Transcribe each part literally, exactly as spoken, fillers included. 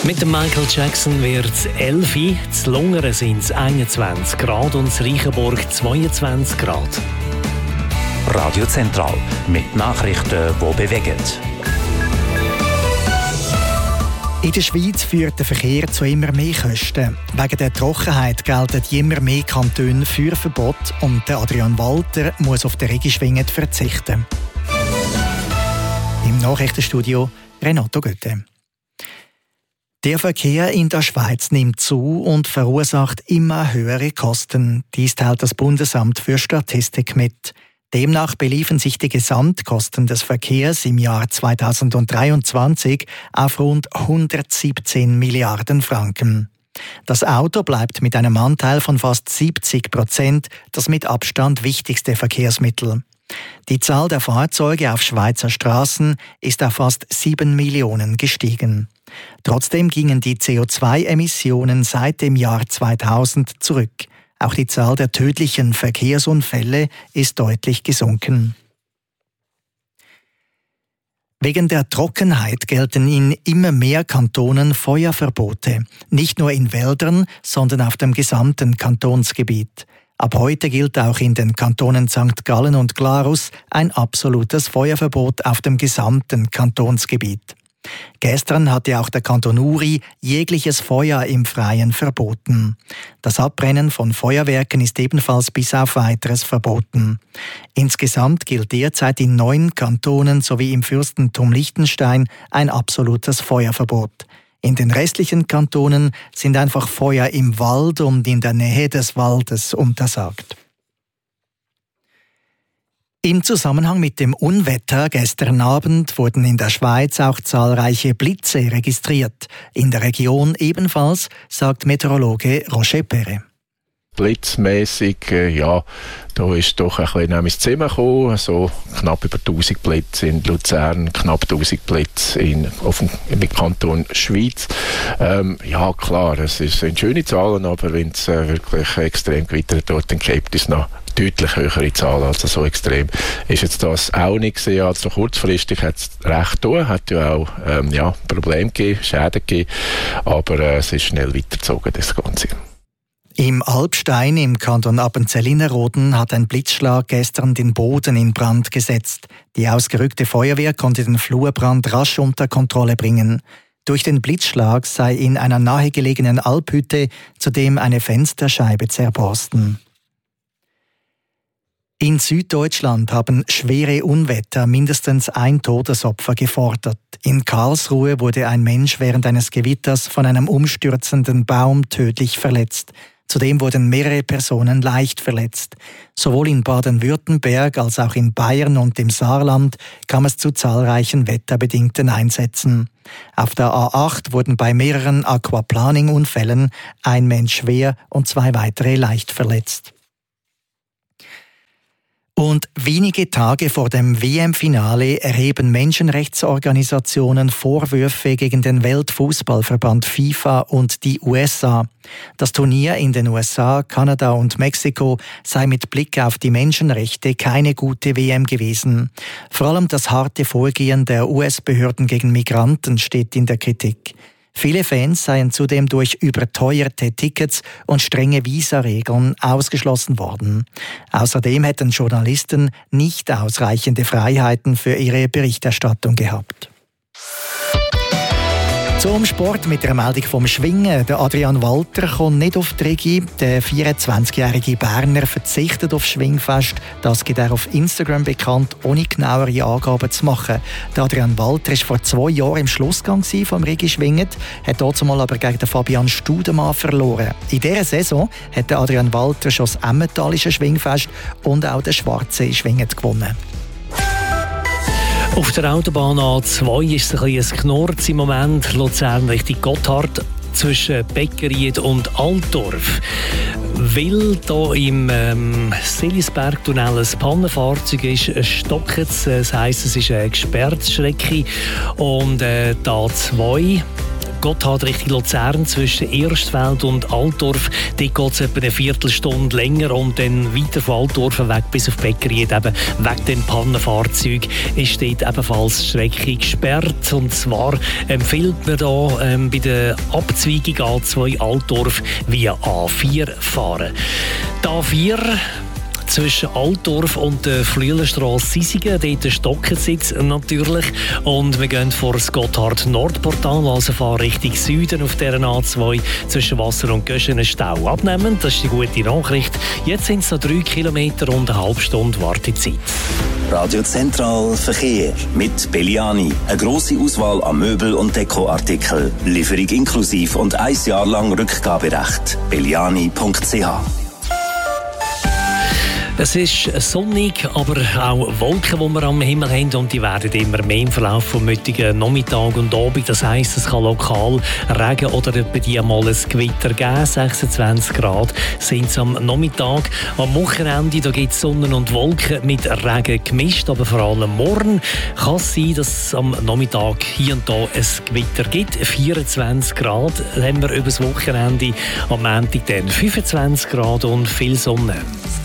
Mit dem Michael Jackson wird es elf, zu Lungern sind es einundzwanzig Grad und zu Reichenburg zweiundzwanzig Grad. Radio Zentral mit Nachrichten, die bewegen. In der Schweiz führt der Verkehr zu immer mehr Kosten. Wegen der Trockenheit gelten immer mehr Kantone für Verbot und der Adrian Walter muss auf den Regischwingen verzichten. Im Nachrichtenstudio Renato Götte. Der Verkehr in der Schweiz nimmt zu und verursacht immer höhere Kosten. Dies teilt das Bundesamt für Statistik mit. Demnach beliefen sich die Gesamtkosten des Verkehrs im Jahr zweitausenddreiundzwanzig auf rund hundertsiebzehn Milliarden Franken. Das Auto bleibt mit einem Anteil von fast siebzig Prozent das mit Abstand wichtigste Verkehrsmittel. Die Zahl der Fahrzeuge auf Schweizer Straßen ist auf fast sieben Millionen gestiegen. Trotzdem gingen die C O zwei Emissionen seit dem Jahr zweitausend zurück. Auch die Zahl der tödlichen Verkehrsunfälle ist deutlich gesunken. Wegen der Trockenheit gelten in immer mehr Kantonen Feuerverbote. Nicht nur in Wäldern, sondern auf dem gesamten Kantonsgebiet. Ab heute gilt auch in den Kantonen Sankt Gallen und Glarus ein absolutes Feuerverbot auf dem gesamten Kantonsgebiet. Gestern hatte auch der Kanton Uri jegliches Feuer im Freien verboten. Das Abbrennen von Feuerwerken ist ebenfalls bis auf Weiteres verboten. Insgesamt gilt derzeit in neun Kantonen sowie im Fürstentum Liechtenstein ein absolutes Feuerverbot. In den restlichen Kantonen sind einfach Feuer im Wald und in der Nähe des Waldes untersagt. Im Zusammenhang mit dem Unwetter gestern Abend wurden in der Schweiz auch zahlreiche Blitze registriert. In der Region ebenfalls, sagt Meteorologe Roger Perret. Blitzmässig, äh, ja, da ist doch ein bisschen ins Zimmer gekommen, so knapp über tausend Blitze in Luzern, knapp tausend Blitze in, auf dem, im Kanton Schweiz. Ähm, ja, klar, es sind schöne Zahlen, aber wenn es äh, wirklich extrem gewittert dort, dann gibt es noch deutlich höhere Zahlen. Also so extrem ist jetzt das auch nicht gesehen. Also kurzfristig hat es recht getan, hat ja auch ähm, ja, Probleme gegeben, Schäden gegeben, aber äh, es ist schnell weitergezogen, das Ganze. Im Alpstein im Kanton Appenzell-Innerrhoden hat ein Blitzschlag gestern den Boden in Brand gesetzt. Die ausgerückte Feuerwehr konnte den Flurbrand rasch unter Kontrolle bringen. Durch den Blitzschlag sei in einer nahegelegenen Alphütte zudem eine Fensterscheibe zerborsten. In Süddeutschland haben schwere Unwetter mindestens ein Todesopfer gefordert. In Karlsruhe wurde ein Mensch während eines Gewitters von einem umstürzenden Baum tödlich verletzt. Zudem wurden mehrere Personen leicht verletzt. Sowohl in Baden-Württemberg als auch in Bayern und im Saarland kam es zu zahlreichen wetterbedingten Einsätzen. Auf der A acht wurden bei mehreren Aquaplaning-Unfällen ein Mensch schwer und zwei weitere leicht verletzt. Und wenige Tage vor dem W M-Finale erheben Menschenrechtsorganisationen Vorwürfe gegen den Weltfußballverband FIFA und die U S A. Das Turnier in den U S A, Kanada und Mexiko sei mit Blick auf die Menschenrechte keine gute W M gewesen. Vor allem das harte Vorgehen der U S-Behörden gegen Migranten steht in der Kritik. Viele Fans seien zudem durch überteuerte Tickets und strenge Visaregeln ausgeschlossen worden. Außerdem hätten Journalisten nicht ausreichende Freiheiten für ihre Berichterstattung gehabt. Zum Sport mit der Meldung vom Schwingen. Der Adrian Walter kommt nicht auf die Regie. Der vierundzwanzigjährige Berner verzichtet auf Schwingfest. Das gibt er auf Instagram bekannt, ohne genauere Angaben zu machen. Der Adrian Walter war vor zwei Jahren im Schlussgang vom Regie-Schwingen, hat dort mal aber gegen den Fabian Studemann verloren. In dieser Saison hat der Adrian Walter schon das emmentalische Schwingfest und auch den schwarzen Schwingen gewonnen. Auf der Autobahn A zwei ist es ein bisschen ein Knurz im Moment. Luzern Richtung Gotthard zwischen Beckeried und Altdorf. Weil hier im ähm, Selisberg-Tunnel ein Pannenfahrzeug ist, stockt es. Das heisst, es ist eine gesperrte Strecke. Und äh, die A zwei Gotthard Richtung Luzern zwischen Erstfeld und Altdorf. Dort geht es etwa eine Viertelstunde länger und dann weiter von Altdorf weg bis auf Beckeried. Eben wegen dem Pannenfahrzeug ist dort ebenfalls die Strecke gesperrt. Und zwar empfiehlt man da ähm, bei der Abzweigung A zwei Altdorf via A vier fahren. Die A vier zwischen Altdorf und der Flüelerstrasse Sisigen, dort stocken sie jetzt natürlich. Und wir gehen vor das Gotthard-Nordportal, also fahren Richtung Süden auf dieser A zwei zwischen Wasser und Göschen Stau abnehmen. Das ist die gute Nachricht. Jetzt sind es noch drei Kilometer und eine halbe Stunde Wartezeit. Radio Zentral Verkehr mit Belliani. Eine grosse Auswahl an Möbel- und Dekoartikeln. Lieferung inklusiv und ein Jahr lang Rückgaberecht. belliani punkt c h. Es ist sonnig, aber auch Wolken, die wir am Himmel haben, und die werden immer mehr im Verlauf vom heutigen Nachmittag und Abend. Das heisst, es kann lokal Regen oder etwa die mal ein Gewitter geben. sechsundzwanzig Grad sind es am Nachmittag. Am Wochenende da gibt es Sonne und Wolken mit Regen gemischt, aber vor allem morgen kann es sein, dass es am Nachmittag hier und da ein Gewitter gibt. vierundzwanzig Grad haben wir über das Wochenende, am Montag dann fünfundzwanzig Grad und viel Sonne.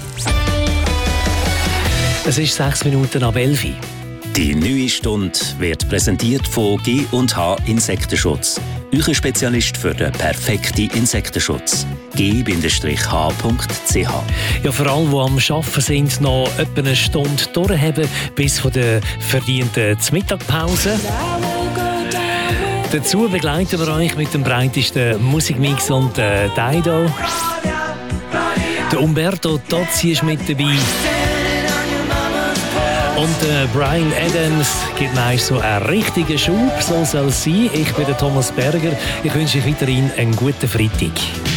Es ist sechs Minuten ab elf. Die neue Stunde wird präsentiert von G und H Insektenschutz. Euer Spezialist für den perfekten Insektenschutz. G H punkt c h. Ja, für alle, die am Arbeiten sind, noch etwa eine Stunde durchhaben bis von der verdienten Mittagpause. Dazu begleiten wir euch mit dem breitesten Musikmix und äh, Dido. Der Umberto Tozzi ist mit dabei. Und äh, Bryan Adams gibt mir so einen richtigen Schub, so soll es sein. Ich bin der Thomas Berger. Ich wünsche euch weiterhin einen guten Freitag.